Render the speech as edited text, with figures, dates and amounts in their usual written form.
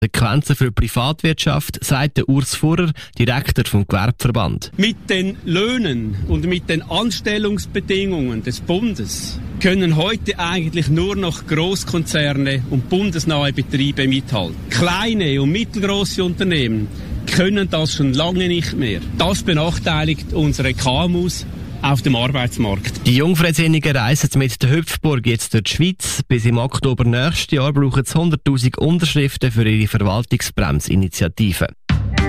Konsequenzen für die Privatwirtschaft, sagt der Urs Furrer, Direktor vom Gewerbeverband. Mit den Löhnen und mit den Anstellungsbedingungen des Bundes können heute eigentlich nur noch Großkonzerne und bundesnahe Betriebe mithalten. Kleine und mittelgroße Unternehmen können das schon lange nicht mehr. Das benachteiligt unsere KMUs auf dem Arbeitsmarkt. Die Jungfreisinnigen reisen mit der Hüpfburg jetzt durch die Schweiz. Bis im Oktober nächstes Jahr brauchen sie 100'000 Unterschriften für ihre Verwaltungsbremsinitiative.